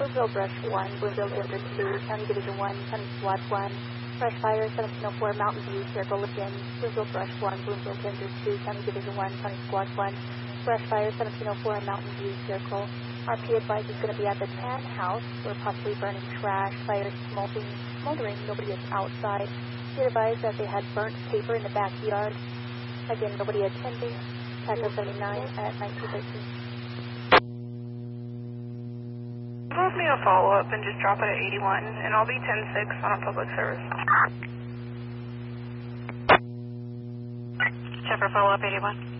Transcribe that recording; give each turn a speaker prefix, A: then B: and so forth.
A: Bloomfield Brush 1, Bloomfield Denver 2, County Division 1, County Squad 1, Brush Fire 1704, Mountain View Circle again, Bloomfield Brush 1, Bloomfield Denver 2, County Division 1, County Squad 1, Brush Fire 1704, Mountain View Circle. RP advice is going to be at the Tan House, where possibly burning trash, fire smoldering, nobody is outside. He advised that they had burnt paper in the backyard. Again, nobody attending. Taco 79 at 1913.
B: Give me a follow-up and just drop it at 81, and I'll be 10-6 on a public service.
C: Check for follow-up 81.